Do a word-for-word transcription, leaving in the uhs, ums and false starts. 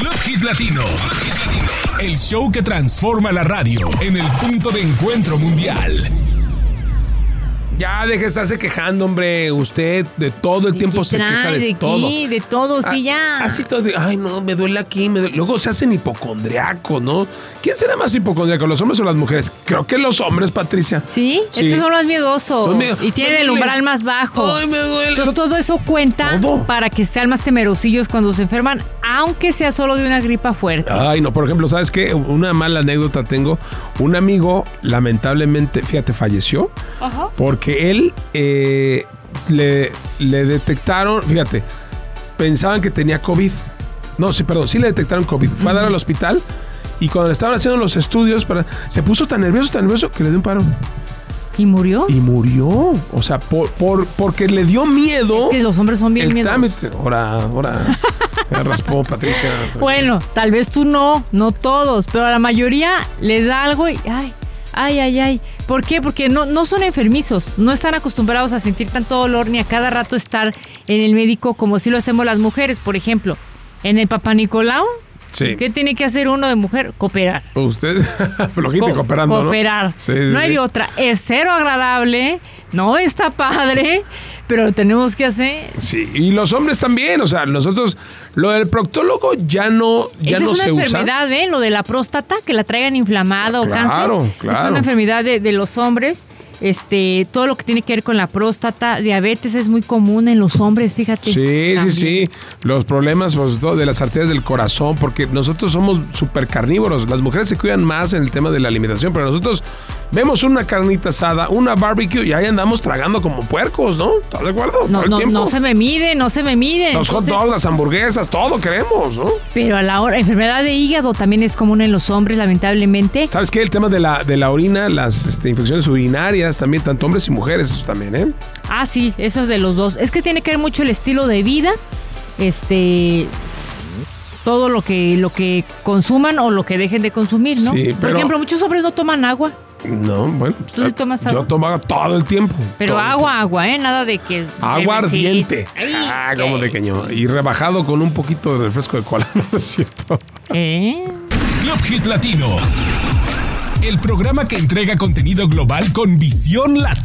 Club Hit Latino. El show que transforma la radio en el punto de encuentro mundial. Ya deje de estarse quejando, hombre. Usted de todo el tiempo se queja de, de todo. Aquí, de todo, sí, ya. Así todo. De, ay, no, me duele aquí. Me duele. Luego se hacen hipocondriacos, ¿no? ¿Quién será más hipocondriaco, los hombres o las mujeres? Creo que los hombres, Patricia. ¿Sí? Sí. Estos son los miedosos. Los miedo- y tienen el umbral más bajo. Ay, me duele. Entonces todo eso cuenta ¿Todo? para que sean más temerosillos cuando se enferman, aunque sea solo de una gripa fuerte. Ay, no, por ejemplo, ¿sabes qué? Una mala anécdota tengo. Un amigo, lamentablemente, fíjate, falleció. Ajá. Porque él eh, le, le detectaron, fíjate, pensaban que tenía COVID. No, sí, perdón, sí le detectaron COVID. Fue a dar al hospital y cuando le estaban haciendo los estudios, para, se puso tan nervioso, tan nervioso que le dio un paro. ¿Y murió? Y murió. O sea, por, por, porque le dio miedo. Es que los hombres son bien el miedosos. trámite. Ahora, ahora. Me raspó, Patricia. Bueno, tal vez tú no, no todos, pero a la mayoría les da algo y ay, ay, ay, ay. ¿Por qué? Porque no, no son enfermizos, no están acostumbrados a sentir tanto dolor ni a cada rato estar en el médico como si lo hacemos las mujeres. Por ejemplo, en el Papá Nicolau, Sí. ¿qué tiene que hacer uno de mujer? Cooperar. Usted, flojito y Co- cooperando, ¿no? Cooperar. Sí, sí, no hay sí. de otra. Es cero agradable, no está padre, pero lo tenemos que hacer. Sí, y los hombres también, o sea, nosotros, lo del proctólogo ya no, ya Esa no es una se usa. enfermedad, ¿eh? Lo de la próstata, que la traigan inflamada o Claro, cáncer. claro. Es una enfermedad de, de los hombres. Este, todo lo que tiene que ver con la próstata, diabetes es muy común en los hombres, fíjate. Sí, También. sí, sí. Los problemas pues, todo de las arterias del corazón, porque nosotros somos súper carnívoros. Las mujeres se cuidan más en el tema de la alimentación, pero nosotros vemos una carnita asada, una barbecue y ahí andamos tragando como puercos, ¿no? ¿Estás de acuerdo? No, Todo el no, tiempo. no se me mide, no se me mide. Los hot Entonces, dogs, las hamburguesas, todo queremos, ¿no? pero a la hora, enfermedad de hígado también es común en los hombres, lamentablemente. ¿Sabes qué? El tema de la, de la orina, las este, infecciones urinarias, también, tanto hombres y mujeres, eso también, ¿eh? Ah, sí, eso es de los dos. Es que tiene que ver mucho el estilo de vida, este, todo lo que lo que consuman o lo que dejen de consumir, ¿no? Sí, Por pero- ejemplo, muchos hombres no toman agua, No, bueno. ¿Tú sí tomas agua? Yo tomaba todo el tiempo. pero todo el agua, agua, ¿eh? Nada de que... Agua cervecita. ardiente. Ay, Ah, como ay. de queño. Y rebajado con un poquito de refresco de cola, ¿no es cierto? ¿Eh? Club Hit Latino. El programa que entrega contenido global con visión latina.